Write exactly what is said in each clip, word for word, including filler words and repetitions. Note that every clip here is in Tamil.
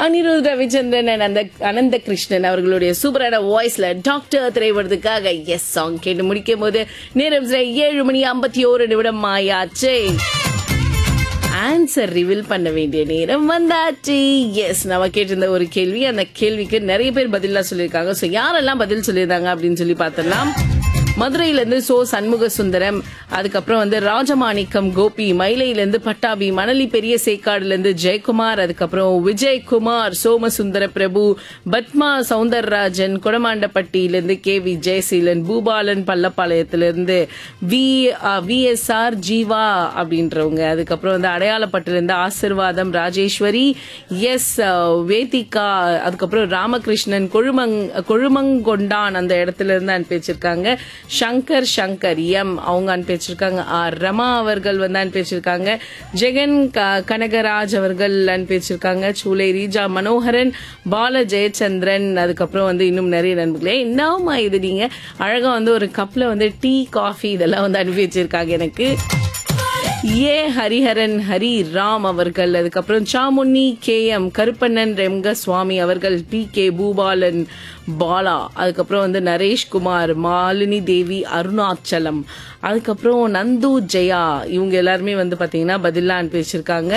அனிருத் ரவிச்சந்திரன் and அந்த அனந்த கிருஷ்ணன் அவர்களுடைய சூப்பரான வாய்ஸ்ல டாக்டர் திரைப்படத்துக்காக எஸ் சாங் கேட்டு முடிக்கும் போது நேரம் ஏழு மணி ஐம்பத்தி ஓரு நிமிடம் ஆயாச்சு. ஆன்சர் ரிவீல் பண்ண வேண்டிய நேரம் வந்தாச்சு. எஸ், நம்ம கேட்டிருந்த ஒரு கேள்வி, அந்த கேள்விக்கு நிறைய பேர் பதிலா சொல்லியிருக்காங்க. ஸோ யாரெல்லாம் பதில் சொல்லியிருந்தாங்க அப்படின்னு சொல்லி பார்த்தலாம். மதுரையிலேருந்து சோ சண்முக சுந்தரம், அதுக்கப்புறம் வந்து ராஜமாணிக்கம் கோபி, மயிலையிலேருந்து பட்டாபி, மணலி பெரிய சேக்காடுலேருந்து ஜெயக்குமார், அதுக்கப்புறம் விஜயகுமார், சோமசுந்தர பிரபு, Padma Soundararajan, குடமாண்டப்பட்டியிலேருந்து K V Jayaseelan, Boopalan பள்ளப்பாளையத்திலிருந்து we VSR Jeeva அப்படின்றவங்க, அதுக்கப்புறம் வந்து அடையாளப்பட்டிலேருந்து ஆசிர்வாதம் ராஜேஸ்வரி, எஸ் வேதிகா, அதுக்கப்புறம் ராமகிருஷ்ணன் கொழுமங் கொழுமங்கொண்டான் அந்த இடத்துல இருந்து அனுப்பிச்சிருக்காங்க. சங்கர் சங்கர் எம் அவங்க அனுப்பிச்சிருக்காங்க. ஆர் ரமா அவர்கள் வந்து அனுப்பிச்சிருக்காங்க. ஜெகன் கனகராஜ் அவர்கள் அனுப்பிச்சிருக்காங்க. சூலை ரீஜா மனோகரன், பால ஜெயச்சந்திரன், அதுக்கப்புறம் வந்து இன்னும் நிறைய நண்பர்களே. என்னமா இது நீங்க அழகா வந்து ஒரு கப்ல வந்து டீ காஃபி இதெல்லாம் வந்து அனுப்பி வச்சிருக்காங்க எனக்கு. ஏ ஹரிஹரன் ஹரி ராம் அவர்கள், அதுக்கப்புறம் சாமுன்னி கே எம் கருப்பண்ணன் ரெம்க சுவாமி அவர்கள், பி கே பூபாலன் பாலா, அதுக்கப்புறம் வந்து நரேஷ்குமார், மாலினி தேவி அருணாச்சலம், அதுக்கப்புறம் நந்து ஜெயா, இவங்க எல்லாருமே வந்து பாத்தீங்கன்னா பதிலா அனுப்பி வச்சிருக்காங்க.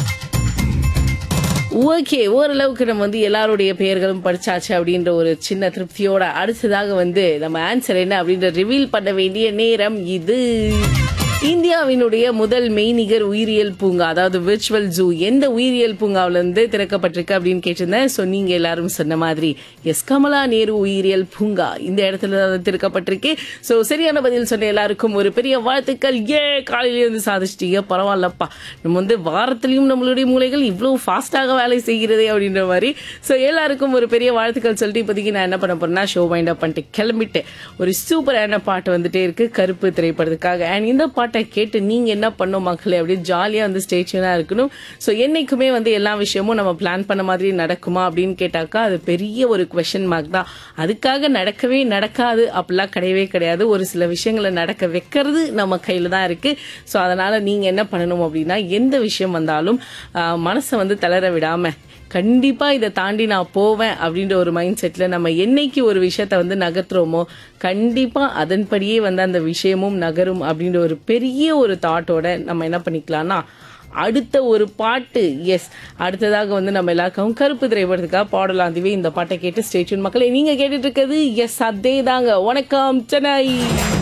ஓகே, ஓரளவுக்கு நம்ம வந்து எல்லாருடைய பெயர்களும் படிச்சாச்சு அப்படின்ற ஒரு சின்ன திருப்தியோட அடுத்ததாக வந்து நம்ம ஆன்சர் என்ன அப்படின்ற ரிவீல் பண்ண வேண்டிய நேரம் இது. இந்தியாவினுடைய முதல் மெய்நிகர் உயிரியல் பூங்கா, அதாவது விர்ச்சுவல் ஜூ, எந்த உயிரியல் பூங்காவில இருந்து திறக்கப்பட்டிருக்கு அப்படின்னு கேட்டிருந்தேன். ஸோ நீங்க எல்லாரும் சொன்ன மாதிரி எஸ், கமலா நேரு உயிரியல் பூங்கா இந்த இடத்துல தான் திறக்கப்பட்டிருக்கு. ஸோ சரியான பதில் சொன்ன எல்லாருக்கும் ஒரு பெரிய வாழ்த்துக்கள். ஏ, காலையிலேயே வந்து சாதிச்சிட்டீங்க, பரவாயில்லப்பா. நம்ம வந்து வாரத்திலையும் நம்மளுடைய மூளைகள் இவ்வளோ ஃபாஸ்டாக வேலை செய்கிறதே அப்படின்ற மாதிரி. ஸோ எல்லாருக்கும் ஒரு பெரிய வாழ்த்துக்கள் சொல்லிட்டு இப்போதைக்கு நான் என்ன பண்ண போறேன்னா ஷோ வைண்ட் அப் பண்ணிட்டு கிளம்பிட்டு ஒரு சூப்பரான பாட்டு வந்துட்டே இருக்கு கருப்பு திரைப்படத்துக்காக. அண்ட் இந்த பாட்டு கேட்டு நீங்க என்ன பண்ணும் மக்களே அப்படின்னு ஜாலியா வந்து ஸ்டேஷனா இருக்கணும். ஸோ என்னைக்குமே வந்து எல்லா விஷயமும் நம்ம பிளான் பண்ண மாதிரி நடக்குமா அப்படின்னு கேட்டாக்கா அது பெரிய ஒரு குவெஸ்சன் மார்க் தான். அதுக்காக நடக்கவே நடக்காது அப்படிலாம் கிடையவே கிடையாது. ஒரு சில விஷயங்களை நடக்க வைக்கிறது நம்ம கையில தான் இருக்கு. ஸோ அதனால நீங்க என்ன பண்ணணும் அப்படின்னா எந்த விஷயம் வந்தாலும் மனசை வந்து தளர விடாம கண்டிப்பா இதை தாண்டி நான் போவேன் அப்படின்ற ஒரு மைண்ட் செட்ல நம்ம என்னைக்கு ஒரு விஷயத்த வந்து நகர்த்துறோமோ கண்டிப்பா அதன்படியே வந்து அந்த விஷயமும் நகரும் அப்படின்ற ஒரு பெரிய ஒரு தாட்டோட நம்ம என்ன பண்ணிக்கலாம்னா அடுத்த ஒரு பாட்டு, எஸ் அடுத்ததாக வந்து நம்ம எல்லாருக்கும் கருப்பு திரைப்படத்துக்காக பாடலாம். அதுவே இந்த பாட்டை கேட்டு ஸ்டே டியூன் மக்களே. நீங்க கேட்டுட்டு இருக்கிறது எஸ் அதே தாங்க. வணக்கம் சென்னை.